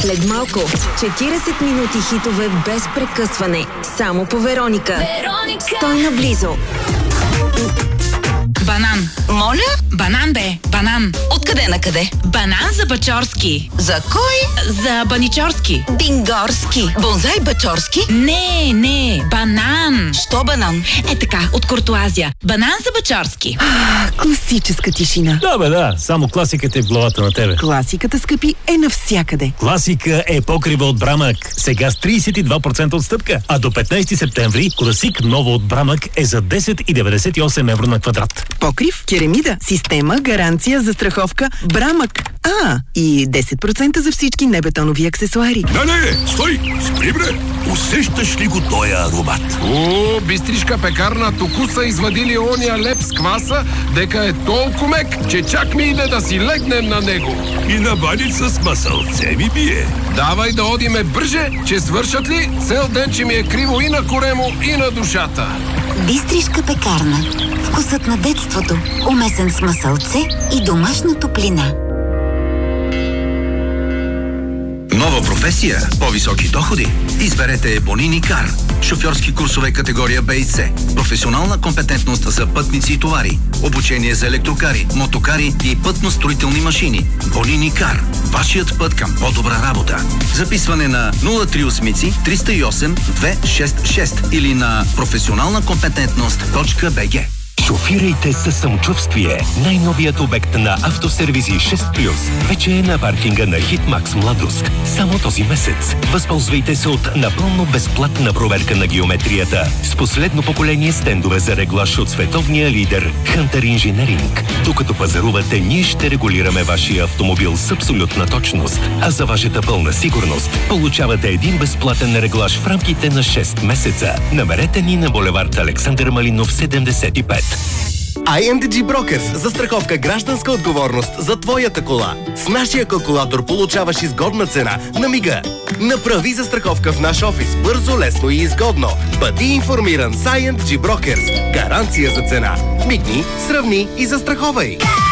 След малко 40 минути хитове без прекъсване. Само по Вероника. Стой наблизо. Банан. Моля? Банан бе, банан. Откъде на къде? Банан за Бачорски. За кой? За Баничорски. Бингорски. Бонзай Бачорски? Не, банан. Що банан? Е така, от Куртуазия. Банан за Бачорски. Класическа тишина. Да, само класиката е в главата на тебе. Класиката, скъпи, е навсякъде. Класика е покрива от Брамък. Сега с 32% отстъпка. А до 15 септември класик ново от Брамък е за 10,98 евро на квадрат. Покрив, керамида, система, гаранция, застраховка, Брамък. И 10% за всички небетонови аксесуари. Не, стой! Спри, бре! Усещаш ли го тоя аромат? О, бистришка пекарна току са извадили ония леп с кваса, дека е толкова мек, че чак ми иде да си легнем на него. И на баница с масълце ми бие. Давай да одиме бърже, че свършат ли цел ден, че ми е криво и на коремо, и на душата. Бистришка пекарна. Вкусът на детството, умесен с масълце и домашна топлина. Нова професия, по-високи доходи? Изберете Бонини Кар. Шофьорски курсове категория Б и С. Професионална компетентност за пътници и товари. Обучение за електрокари, мотокари и пътно-строителни машини. Бонини Кар. Вашият път към по-добра работа. Записване на 038 308 266 или на професионалнакомпетентност.bg. Шофирайте със самочувствие. Най-новият обект на Автосервизи 6+. Вече е на паркинга на Хитмакс Младост. Само този месец. Възползвайте се от напълно безплатна проверка на геометрията с последно поколение стендове за реглаж от световния лидер Hunter Engineering. Докато пазарувате, ние ще регулираме вашия автомобил с абсолютна точност. А за вашата пълна сигурност получавате един безплатен реглаж в рамките на 6 месеца. Намерете ни на булевард Александър Малинов 75. INDG Brokers. Застраховка гражданска отговорност за твоята кола. С нашия калкулатор получаваш изгодна цена на мига. Направи застраховка в наш офис. Бързо, лесно и изгодно. Бъди информиран с INDG Brokers. Гаранция за цена. Мигни, сравни и застраховай.